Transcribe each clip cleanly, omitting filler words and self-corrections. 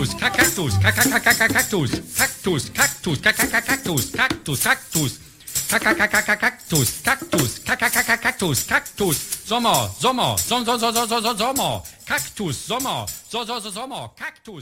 Kaktus, Kaktus, Kaktus, Kaktus, Kaktus, Kaktus, Kaktus, Kaktus. Kaktus, Kaktus, Kaktus, Kaktus, Sommer, Sommer, Sommer, Kaktus, Sommer, Sommer, Kaktus,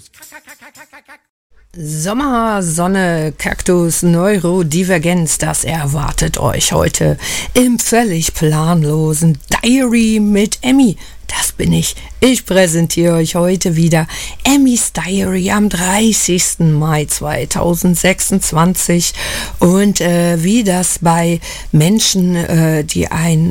Sommer, Sonne, Kaktus, Neurodivergenz, das erwartet euch heute im völlig planlosen Diary mit Emmy. Das bin ich. Ich präsentiere euch heute wieder Emmys Diary am 30. Mai 2026 und wie das bei Menschen, die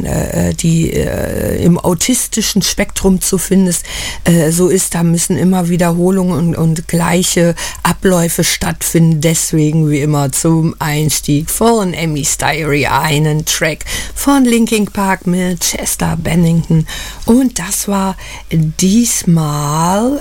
im autistischen Spektrum zu finden ist, so ist, da müssen immer Wiederholungen und gleiche Abläufe stattfinden. Deswegen wie immer zum Einstieg von Emmys Diary einen Track von Linkin Park mit Chester Bennington und das war diesmal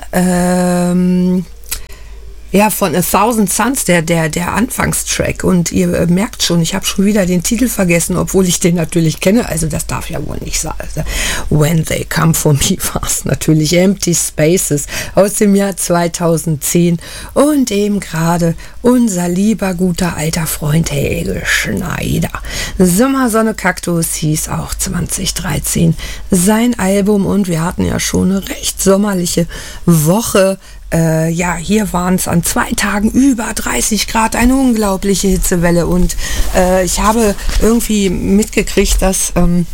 von A Thousand Suns, der Anfangstrack. Und ihr merkt schon, ich habe schon wieder den Titel vergessen, obwohl ich den natürlich kenne. Also das darf ja wohl nicht sein. When They Come For Me war es natürlich Empty Spaces aus dem Jahr 2010. Und eben gerade unser lieber, guter, alter Freund Helge Schneider. Sommersonne Kaktus hieß auch 2013 sein Album. Und wir hatten ja schon eine recht sommerliche Woche. Hier waren es an 2 Tagen über 30 Grad, eine unglaubliche Hitzewelle und ich habe irgendwie mitgekriegt, dass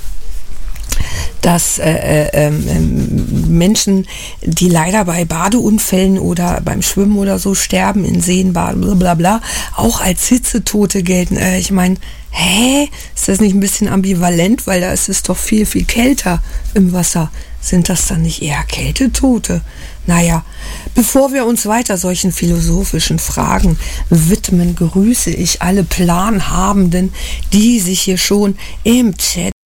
Menschen, die leider bei Badeunfällen oder beim Schwimmen oder so sterben, in Seen, Baden, blablabla, auch als Hitzetote gelten. Ich meine, ist das nicht ein bisschen ambivalent, weil da ist es doch viel, viel kälter im Wasser. Sind das dann nicht eher Kältetote? Naja, bevor wir uns weiter solchen philosophischen Fragen widmen, grüße ich alle Planhabenden, die sich hier schon im Chat